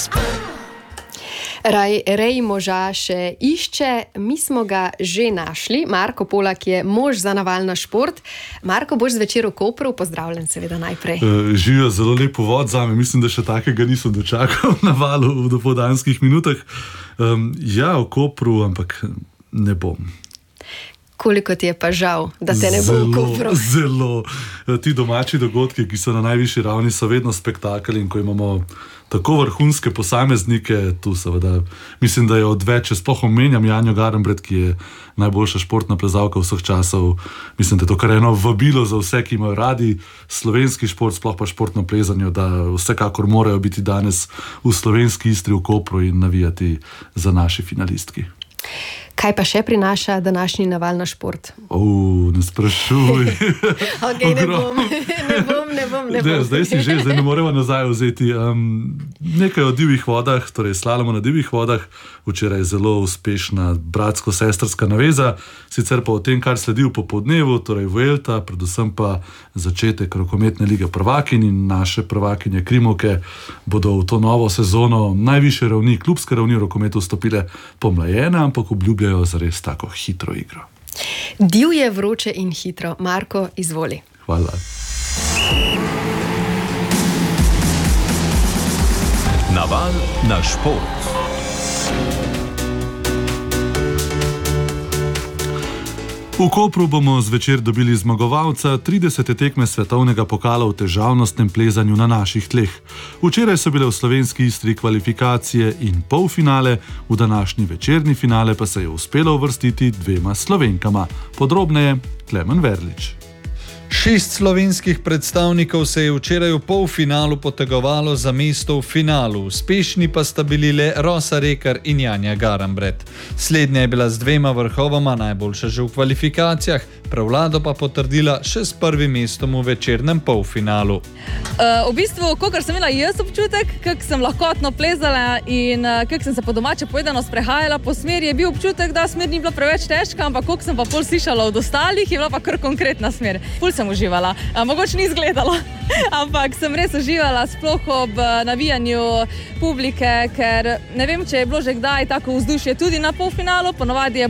Rej moža še išče, mi smo ga že našli. Marko Polak je mož za navalen šport. Marko, boš zvečer v Kopru, pozdravljen seveda najprej. Živijo, zelo lep uvod zame, mislim, da še takega nisem dočakal na valu v dopoldanskih minutah. Ja, v Kopru, ampak ne bom. Koliko ti je pa žal, da te ne bo v Kopru? Zelo. Ti domači dogodki, ki so na najvišji ravni, so vedno spektakel in ko imamo tako vrhunske posameznike, tu seveda mislim, da je odveč, če sploh omenjam Janjo Garnbret, ki je najboljša športna plezalka vseh časov. Mislim, da je to kar eno vabilo za vse, ki imajo radi slovenski šport, sploh pa športno plezanje, da vsekakor morajo biti danes v slovenski Istri v Kopru in navijati za naši finalistki. Kaj pa še prinaša današnji naval na šport? Ne sprašuj. Okay, ne bom. Zdaj ne moremo nazaj vzeti. Nekaj o divjih vodah, torej slaloma na divjih vodah. Včeraj je zelo uspešna bratsko-sestrska naveza, sicer pa o tem, kar sledi v popoldnevu, torej Vuelta, predvsem pa začetek rokometne lige prvakinj in naše prvakinje krimovke bodo v to novo sezono najvišje ravni, klubske ravni v rokometu vstopile pomlajene, ampak obljubljajo zares tako hitro igro. Divje, vroče in hitro. Marko, izvoli. Hvala. Naval na šport. V Kopru bomo zvečer dobili zmagovalca 30. tekme svetovnega pokala v težavnostnem plezanju na naših tleh. Včeraj so bile v slovenski Istri kvalifikacije in polfinale, v današnji večerni finale pa se je uspelo uvrstiti 2 Slovenkama. Podrobneje Klemen Verlič. 6 slovenskih predstavnikov se je včeraj v polfinalu potegovalo za mesto v finalu, uspešni pa sta bili le Rosa Rekar in Janja Garnbret. Slednja je bila z 2 vrhovoma najboljša že v kvalifikacijah, prevlado pa potrdila še s prvim mestom v večernem polfinalu. V bistvu, kakor sem imela jaz občutek, kako sem lahkotno plezala in kako sem se po domače povedano sprehajala po smeri, je bil občutek, da smer ni bila preveč težka, ampak koliko sem pa pol slišala od ostalih, je bila pa kar konkretna smer. Sem uživala. Mogoče ni izgledalo, ampak sem res uživala sploh ob navijanju publike, ker ne vem, če je bilo že kdaj tako vzdušje tudi na polfinalu, ponovadi je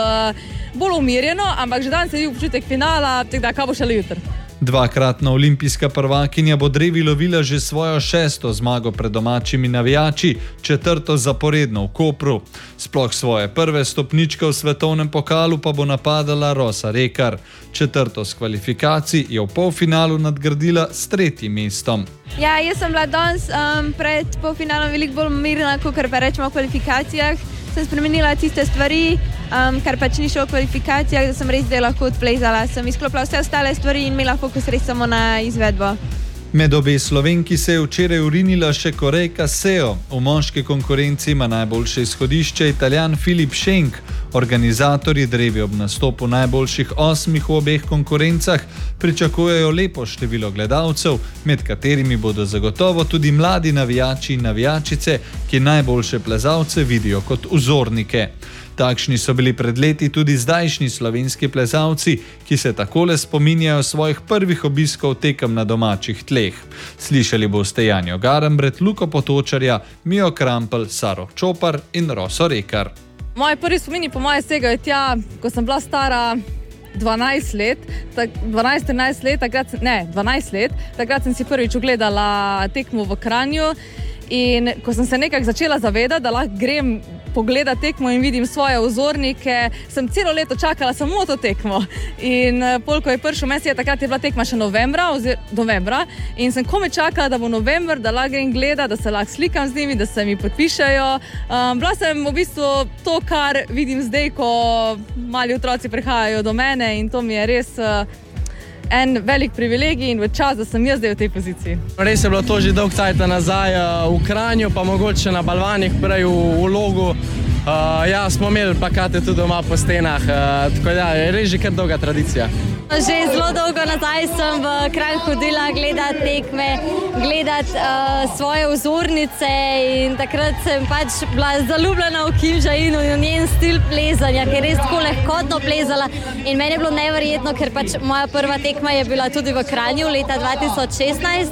bolj umirjeno, ampak že danes je bil občutek finala, tako da kaj bo šele jutri. Dvakratna olimpijska prvakinja bo drevi lovila že svojo 6. zmago pred domačimi navijači, 4. zaporedno v Kopru. Sploh svoje prve stopničke v svetovnem pokalu pa bo napadala Rosa Rekar. 4. z kvalifikacij je v polfinalu nadgradila s 3. mestom. Ja, jaz sem bila danes pred polfinalom veliko bolj umirjena, kot pa rečemo v kvalifikacijah. Sem spremenila tiste stvari, kar pač ni šlo v kvalifikacijah, da sem res zdaj lahko odplezala. Sem izklopila vse ostale stvari in imela fokus res samo na izvedbo. Med obe Slovenki se je včeraj urinila še Korejka Seo. V moški konkurenci ima najboljše izhodišče Italijan Filip Schenk. Organizatorji drevi ob nastopu najboljših 8 v obeh konkurencah pričakujejo lepo število gledalcev, med katerimi bodo zagotovo tudi mladi navijači in navijačice, ki najboljše plezalce vidijo kot vzornike. Takšni so bili pred leti tudi zdajšnji slovenski plezalci, ki se takole spominjajo svojih prvih obiskov tekem na domačih tleh. Slišali boste Janjo Garnbret, Luko Potočarja, Mijo Krampelj, Saro Čopar in Roso Rekar. Moji prvi spomini po moje segajo tja, ko sem bila stara 12 let, takrat sem si prvič ogledala tekmo v Kranju in ko sem se nekako začela zavedati, da lahko grem pogledati tekmo in vidim svoje vzornike, sem celo leto čakala samo to tekmo. In ko je prišel mesec, takrat je bila tekma še novembra in sem komaj čakala, da bo november, da lahko grem gledati, da se lahko slikam z njimi, da se mi podpišejo. Bila sem v bistvu to, kar vidim zdaj, ko mali otroci prihajajo do mene in to mi je res en velik privilegij in v čas, da sem jaz zdaj v tej poziciji. Res je bilo to že dolgo časa nazaj v Kranju, pa mogoče na balvanih prej v Logu. Ja, smo imeli plakate tudi doma po stenah, tako da je res že kar dolga tradicija. Že zelo dolgo nazaj sem v Kranj hodila gledati tekme, gledati svoje vzornice in takrat sem pač bila zaljubljena v Kim Žainu in v njen stil plezanja, ker je res tako lahkotno plezala in meni je bilo neverjetno, ker pač moja prva tekma je bila tudi v Kranju leta 2016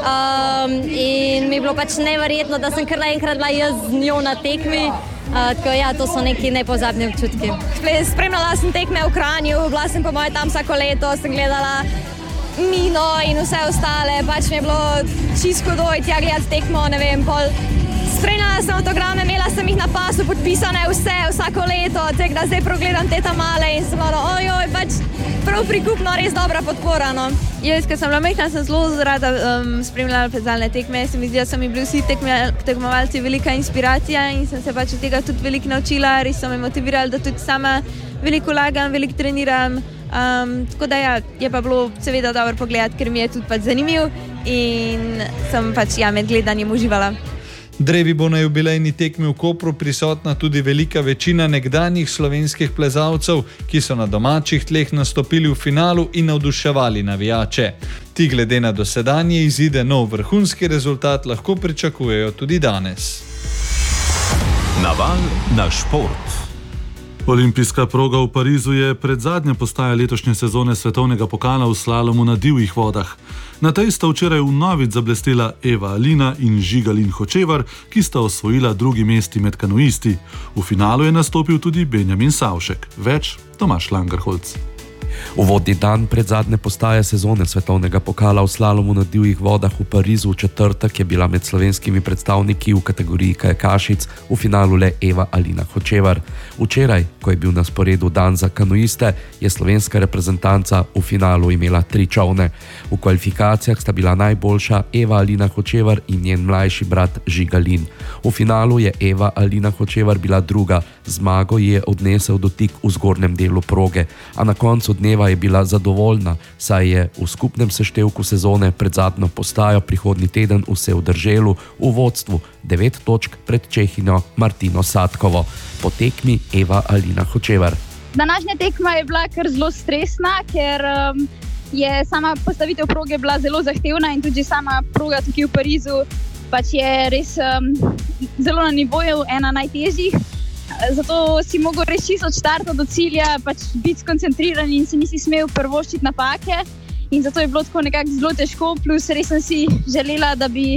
in mi je bilo pač neverjetno, da sem kar naenkrat bila jaz z njo na tekmi. Tako ja, to so neki nepozabni občutki. Spremljala sem tekme v Kranju, bila sem po moje tam vsako leto, sem gledala Mino in vse ostale, pač mi je bilo čisto hudo tja gledati tekmo, ne vem, spremljala sem avtograme, imela sem jih na pasu podpisane vsako leto, tako da zdaj progledam te tam male in sem malo, ojoj, pač prav prikupno, res dobra podpora, no. Jaz, ko sem bila majhna, sem zelo rada spremljala plezalne tekme, se mi zdi, da so mi bili vsi tekmovalci velika inspiracija in sem se pač od tega tudi veliko naučila, res so me motivirali, da tudi sama veliko lagam, veliko treniram, tako da ja, je pa bilo seveda dobro pogledati, ker mi je tudi pač zanimiv in sem pač med gledanjem uživala. Drevi bo na jubilejni tekmi v Kopru prisotna tudi velika večina nekdanjih slovenskih plezalcev, ki so na domačih tleh nastopili v finalu in navduševali navijače. Ti glede na dosedanje izide nov vrhunski rezultat lahko pričakujejo tudi danes. Naval na šport. Olimpijska proga v Parizu je predzadnja postaja letošnje sezone svetovnega pokala v slalomu na divjih vodah. Na tej sta včeraj vnovič zablestela Eva Alina in Žiga-Lin Hočevar, ki sta osvojila drugi mesti med kanuisti. V finalu je nastopil tudi Benjamin Savšek. Več Tomaž Langerholc. Uvodni dan predzadnje postaje sezone svetovnega pokala v slalomu na divjih vodah v Parizu v četrtek je bila med slovenskimi predstavniki v kategoriji kajakašic v finalu le Eva Alina Hočevar. Včeraj, ko je bil na sporedu dan za kanuiste, je slovenska reprezentanca v finalu imela 3 čolne. V kvalifikacijah sta bila najboljša Eva Alina Hočevar in njen mlajši brat Žiga-Lin. V finalu je Eva Alina Hočevar bila druga, zmago je odnesel dotik v zgornjem delu proge, a na koncu dneva je bila zadovoljna, saj je v skupnem seštevku sezone pred zadnjo postajo prihodnji teden vse v Drželu v vodstvu 9 točk pred Čehinjo Martino Sadkovo. Po tekmi Eva Alina Hočevar. Današnja tekma je bila kar zelo stresna, ker je sama postavitev proge bila zelo zahtevna in tudi sama proga tukaj v Parizu pač je res zelo na nivoju ena najtežjih. Zato si mogel res čisto od štarta do cilja pač biti skoncentriran in si nisi smel prvoščiti napake. In zato je bilo tako nekako zelo težko, plus res sem si želela, da bi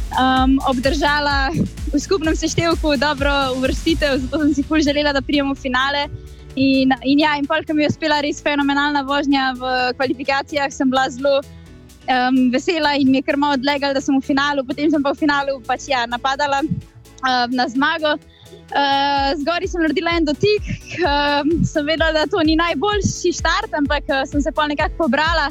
obdržala v skupnem seštevku dobro uvrstitev, zato sem si ful želela, da pridemo v finale. In pol, ko mi je uspela res fenomenalna vožnja v kvalifikacijah, sem bila zelo vesela in mi je kar malo odlegal, da sem v finalu. Potem sem pa v finalu pač napadala na zmago. Zgori sem naredila en dotik, sem vedela, da to ni najboljši štart, ampak sem se pol nekako pobrala.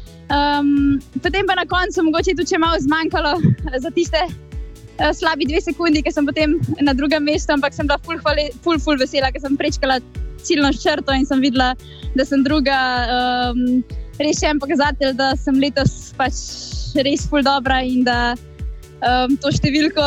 Potem pa na koncu mogoče tudi malo zmanjkalo za tiste slabi 2 sekundi, ker sem potem na drugem mestu, ampak sem bila ful vesela, ker sem prečkala ciljno črto in sem videla, da sem druga. Res še en pokazatelj, da sem letos pač res ful dobra in da to številko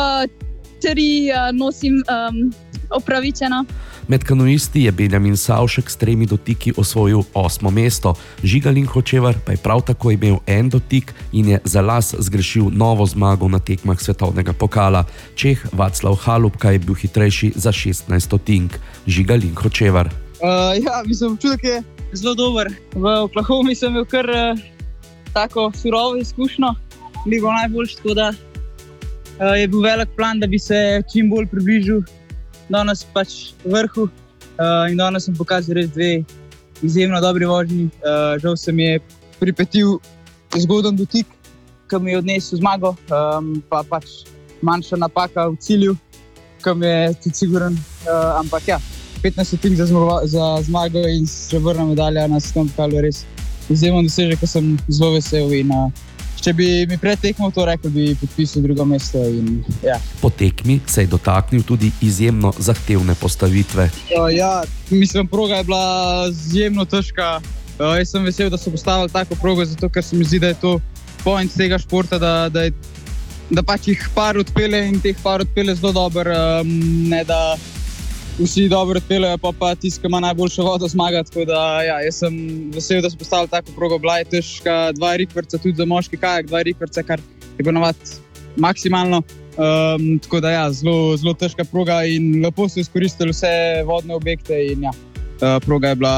3 nosim opravičeno. Med kanuisti je Benjamin Savšek s 3 dotiki osvojil 8. mesto. Žiga-Lin Hočevar pa je prav tako imel en dotik in je za las zgrešil novo zmago na tekmah svetovnega pokala. Čeh Václav Halupka je bil hitrejši za 16 stotink. Žiga-Lin Hočevar. Mislim, občutek je zelo dober. V Oklahomi sem imel kar tako surovo izkušnjo, ni bilo najboljše, tako da je bil velik plan, da bi se čim bolj približil danes pač vrhu in danes sem pokazal res 2 izjemno dobri vožnji. Žal se mi je pripetil zgoden dotik, ki mi je odnesel zmago, pa pač manjša napaka v cilju, ki mi je tudi siguren, ampak 15 stotink za zmago in srebrna medalja na svetovnem pokalu je res izjemen dosežek, ko sem zelo vesel in če bi mi pred tekmo to rekel, bi podpisal drugo mesto. Po tekmi se je dotaknil tudi izjemno zahtevne postavitve. Mislim, proga je bila izjemno težka. Jaz sem vesel, da so postavili tako progo, zato ker se mi zdi, da je to point tega športa, da pač jih par odpelje in teh par odpelje zelo dobro, ne da vsi dobro odpeljejo, pa tisti, ki ima najboljšo vodo, zmaga. Tako da jaz sem vesel, da so postavili tako progo. Bila je težka, 2 rikverca tudi za moški kajak, 2 rikverca, kar je ponavadi maksimalno. Tako da zelo težka proga in lepo so izkoristili vse vodne objekte in proga je bila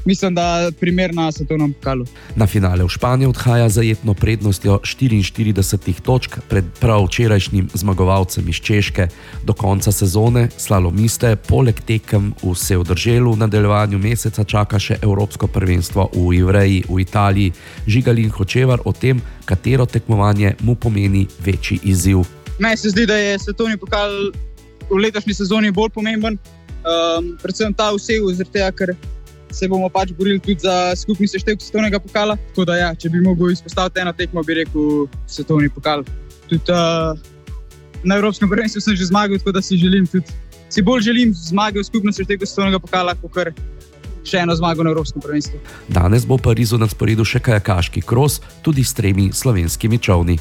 mislim, da primerna svetovnem pokalu. Na finale v Španiji odhaja z zajetno prednostjo 44 točk pred prav včerajšnjim zmagovalcem iz Češke. Do konca sezone slalomiste poleg tekem v Sevdrželu v nadaljevanju meseca čaka še Evropsko prvenstvo v Ivreji v Italiji. Žigalin Hočevar o tem, katero tekmovanje mu pomeni večji izziv. Meni se zdi, da je svetovni pokal v letošnji sezoni bolj pomemben, predvsem ta vsev, zaradi tega, ker se bomo pač borili tudi za skupni seštevek svetovnega pokala. Tako da ja, če bi mogel izpostaviti eno tekmo, bi rekel svetovni pokal. Tudi na Evropskem prvenstvu sem že zmagal, tako da si bolj želim zmage v skupnem seštevku svetovnega pokala, kot še eno zmago na Evropskem prvenstvu. Danes bo v Parizu na sporedu še kajakaški kros, tudi s 3 slovenskimi čolni.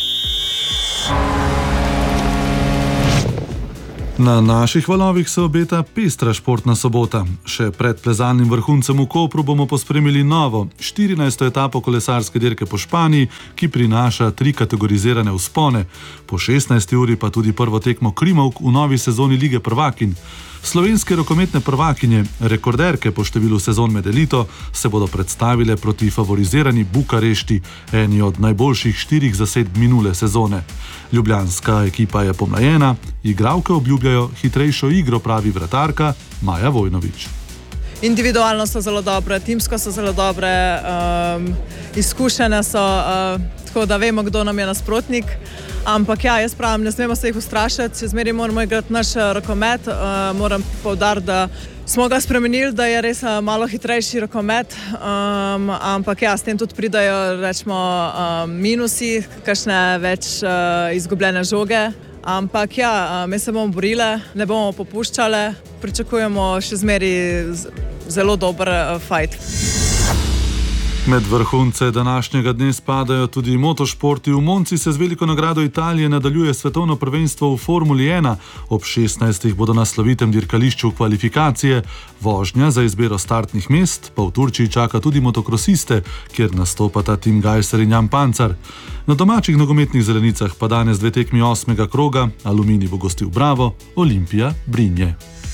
Na naših valovih se obeta pestra športna sobota. Še pred plezalnim vrhuncem v Kopru bomo pospremili novo 14. etapo kolesarske dirke po Španiji, ki prinaša 3 kategorizirane vzpone. Po 16. uri pa tudi prvo tekmo krimovk v novi sezoni Lige prvakinj. Slovenske rokometne prvakinje, rekorderke po številu sezon med elito, se bodo predstavile proti favorizirani Bukarešti, eni od najboljših 4 zasedb minule sezone. Ljubljanska ekipa je pomlajena, igralke obljubljajo hitrejšo igro, pravi vratarka Maja Vojnović. Individualno so zelo dobre, timsko so zelo dobre, izkušene so, tako da vemo, kdo nam je nasprotnik. Ampak ja, jaz pravim, ne smemo se jih ustrašiti, če zmeri moramo igrati naš rokomet. Moram poudariti, da smo ga spremenili, da je res malo hitrejši rokomet, ampak ja, s tem tudi pridajo, rečemo, minusi, kakšne več izgubljene žoge. Ampak ja, mi se bomo borile, ne bomo popuščale, pričakujemo še zmeri zelo dober fight. Med vrhunce današnjega dne spadajo tudi motošporti. V Monci se z veliko nagrado Italije nadaljuje svetovno prvenstvo v Formuli 1. Ob 16. bodo na slovitem dirkališču kvalifikacije. Vožnja za izbiro startnih mest pa v Turčiji čaka tudi motokrosiste, kjer nastopata Tim Gajser in Jan Pancar. Na domačih nogometnih zelenicah pa danes 2 tekmi 8. kroga. Aluminij bo gostil Bravo, Olimpija Brinje.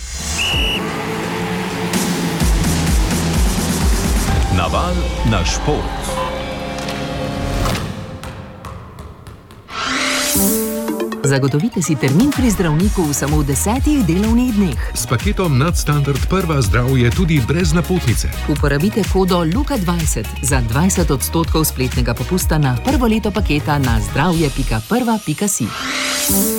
Naval na šport. Zagotovite si termin pri zdravniku v samo 10 delovnih dneh. S paketom Nadstandard Prva zdravje tudi brez napotnice. Uporabite kodo LUKA20 za 20% spletnega popusta na prvo leto paketa na zdravje.prva.si.